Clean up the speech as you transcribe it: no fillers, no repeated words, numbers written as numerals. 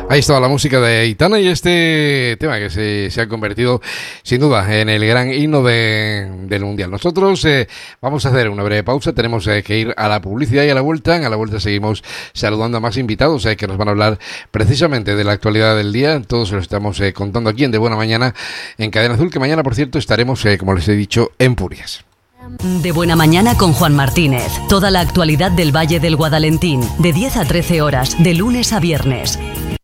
Ahí estaba la música de Aitana y este tema que se ha convertido sin duda en el gran himno del Mundial. Nosotros vamos a hacer una breve pausa, tenemos que ir a la publicidad y a la vuelta seguimos saludando a más invitados que nos van a hablar precisamente de la actualidad del día. Todos se lo estamos contando aquí en De Buena Mañana en Cadena Azul, que mañana por cierto estaremos, como les he dicho, en Purias. De Buena Mañana con Juan Martínez. Toda la actualidad del Valle del Guadalentín, de 10 a 13 horas, de lunes a viernes.